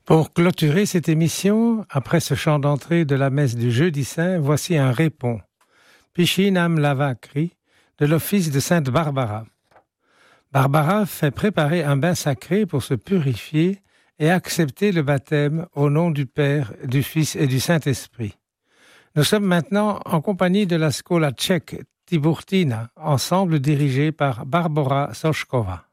Pour clôturer cette émission, après ce chant d'entrée de la messe du Jeudi Saint, voici un répond. Piscinam lavacri de l'office de Sainte Barbara. Barbara fait préparer un bain sacré pour se purifier et accepter le baptême au nom du Père, du Fils et du Saint-Esprit. Nous sommes maintenant en compagnie de la Scola tchèque Tiburtina, ensemble dirigé par Barbora Sošková.